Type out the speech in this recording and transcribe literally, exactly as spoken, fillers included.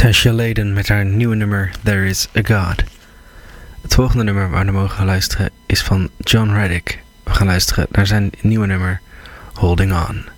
Tasha Layden met haar nieuwe nummer There Is A God. Het volgende nummer waar we mogen gaan luisteren is van John Reddick. We gaan luisteren naar zijn nieuwe nummer Holding On.